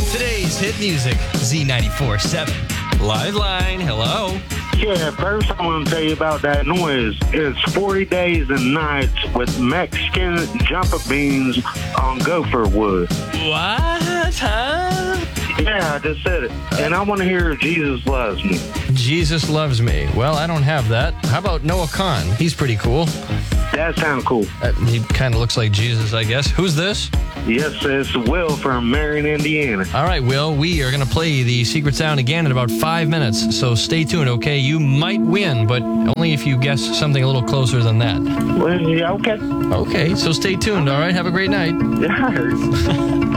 Today's hit music, Z94.7. Live line, hello. Yeah, first I want to tell you about that noise. It's 40 Days and Nights with Mexican jumper beans on gopher wood. What? Huh? Yeah, I just said it. And I want to hear Jesus Loves Me. Jesus Loves Me. Well, I don't have that. How about Noah Kahn? He's pretty cool. That sounds cool. He kind of looks like Jesus, I guess. Who's this? Yes, it's Will from Marion, Indiana. All right, Will, we are going to play the secret sound again in about 5 minutes, so stay tuned, okay? You might win, but only if you guess something a little closer than that. Well, yeah, okay. Okay, so stay tuned, all right? Have a great night. Yeah, I heard.